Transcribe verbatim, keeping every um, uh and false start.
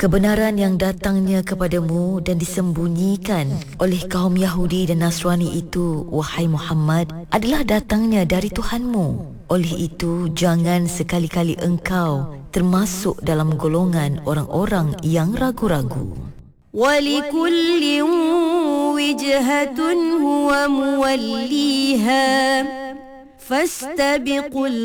Kebenaran yang datangnya kepadamu dan disembunyikan oleh kaum Yahudi dan Nasrani itu, wahai Muhammad, adalah datangnya dari Tuhanmu. Oleh itu, jangan sekali-kali engkau termasuk dalam golongan orang-orang yang ragu-ragu. وَلِكُلٍّ وِجْهَةٌ هُوَ مُوَلِّيهَا فَاسْتَبِقُوا